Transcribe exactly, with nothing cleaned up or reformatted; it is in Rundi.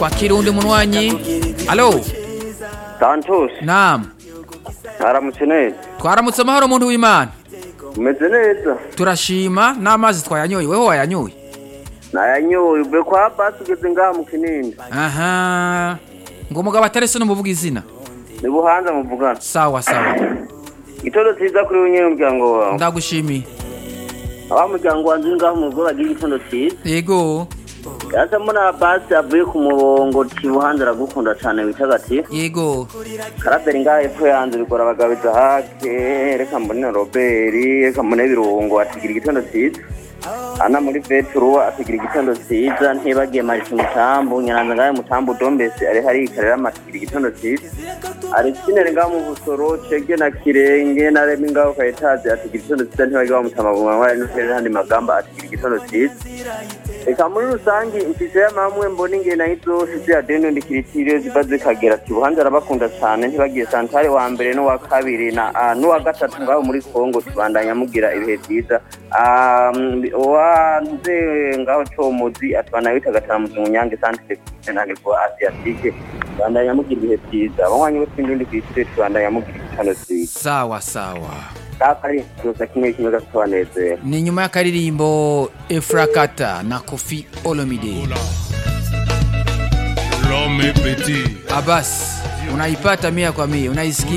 twakira undi munwanyi. Allo Santos. Naam. Aramutse neza. Twaramutse amahoro muntu w'Imana. Umeze neza. Turashima n'amazi twayanyoye weho wayanyoye. Nayanyoye ube kwa basi ugeze ngaha mu Kinindi. Aha. Ngo mugabo atarese no muvuga izina. Ni Buhanza muvugana. Sawa sawa. Itondo cyiza kuri unye umuryango wawe. Ndagushimiye. Aba muryango wanjye ngaha mu rugo bagiye itondo cyiza. Yego. Yasa muna basi avuye ku murongo Buhanza aragukunda cyane witagati. Yego. Karaberi ngaha epfo yanze bigora abagabiza hake reka mbone Robert reka mbone birungo atigira igitondo cyiza. Ana muri Petro atigira igitondo cyiza ntibagiye marisi mutambu nyanza ngahe mutambu dombese ari hari ikarera matigira igitondo cyiza. Ari kinere ngaho mu busoro cege na kirenge na remi ngaho kayitazi atigira igitondo cyiza ntibagiye bamutamabunga ngwa n'ufere handi magamba atigira igitondo cyiza. Eka muri rusangi imfise y'amamwe mbona ingena y'izose zya deno ndikiritire zibaze kagera ati Buhanza arabakunda cyane ntibagiye Santare wa mbere no wa kabiri na uh, no wa gatatu ngaho muri Kongo tubandanya mugira ibihe byiza. Um, wa nze ngaho comuzi atwana wita gatanu mu nyange Santare nage ko Asiatique bandanya mugira ibihe byiza. Abanywanyi bose ndindi kwitire tubandanya mugira ikano cyiza. Sawa sawa. Kakari tuza kimwe kimwe gatwaneze. Ni nyuma y'akaririmbo Efrakata na Koffi Olomide. L'homme est petit. Abbas, unaipata mia kwa mia, unaisikia